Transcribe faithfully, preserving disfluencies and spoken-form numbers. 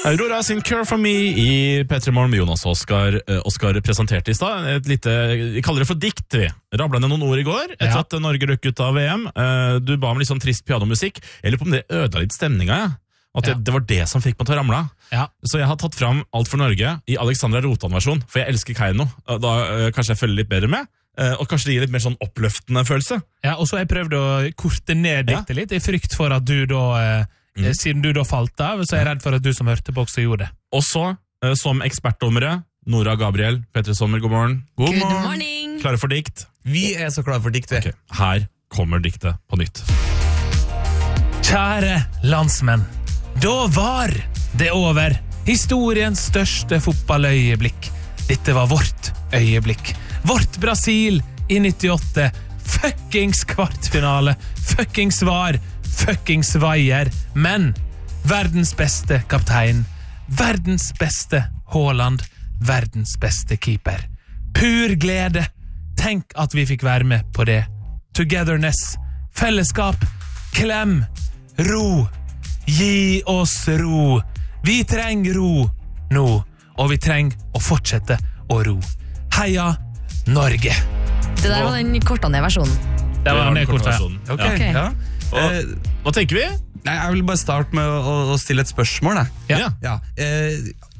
Aurora sin Care For Me i P tre Morgen med Jonas og Oskar. Oskar presenterte i sted et lite, vi kaller det for dikt, vi. Rabla ned noen ord i går, etter ja. at Norge røk ut av V M. Du ba om litt sånn trist pianomusikk. Jeg lurer på om det ødela litt stemninga, ja. At det, ja. det var det som fikk meg til å ramle. Ja. Så jeg har tatt fram Alt for Norge i Alexandra Rotan-versjon, for jeg elsker Keiino. Da øh, kanskje jeg følger litt bedre med. Og kanskje det gir litt mer sånn oppløftende følelse. Ja, og så har jeg prøvd å korte ned diktet ja. litt, i frykt for at du da, mm. siden du da falt av, så er jeg redd for at du som hørte på også gjorde det. Og så, som ekspertdommere, Nora Gabriel, Petre Sommer, god morgen. God morgen. Good morning. Klare for dikt? Vi er så klare for dikt, vi. Okay. Her kommer diktet på nytt. Kjære landsmenn, da var det over. Historiens største fotballøyeblikk. Dette var vårt øyeblikk. Vårt Brasil i nittiåtte. Fuckings kvartfinale. Fuckings var. Fuckings veier. Men verdens beste kaptein. Verdens beste Haaland. Verdens beste keeper. Pur glede. Tenk at vi fikk være med på det. Togetherness. Fellesskap. Klem. Ro. Gi oss ro. Vi trenger ro nå. Og vi trenger å fortsette å ro. Heia Norge. Det der var den korta ned versjonen. Det var den korta versjonen. Ok, okay. Ja. Og, hva tenker vi? Nei, jeg vil bare starte med å, å stille et spørsmål. Ja. Ja. Eh,